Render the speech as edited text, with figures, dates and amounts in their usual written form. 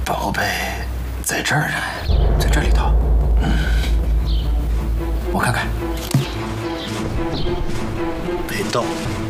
宝贝在这儿呢， 在这里头。 我看看。 别动，